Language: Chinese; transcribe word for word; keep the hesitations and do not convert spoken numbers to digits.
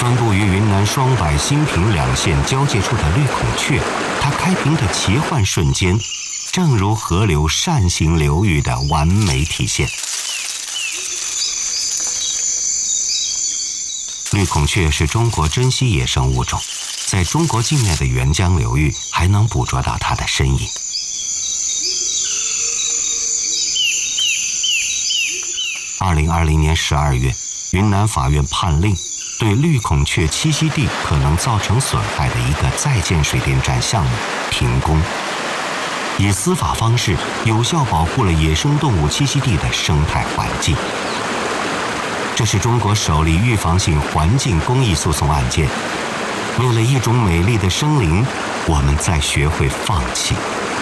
分布于云南双柏、兴平两县交界处的绿孔雀，它开屏的奇幻瞬间，正如河流扇形流域的完美体现。绿孔雀是中国珍稀野生物种，在中国境内的沅江流域还能捕捉到它的身影。二零二零年十二月，云南法院判令，对绿孔雀栖息地可能造成损害的一个在建水电站项目停工，以司法方式有效保护了野生动物栖息地的生态环境。这是中国首例预防性环境公益诉讼案件。为了一种美丽的生灵，我们再学会放弃。